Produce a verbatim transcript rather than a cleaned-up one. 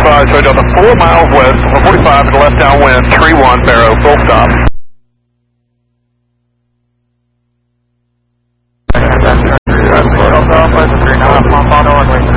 forty-five, so Delta four miles west, one forty-five to the left downwind, three one, Barrow, full stop. Delta, three nine, one,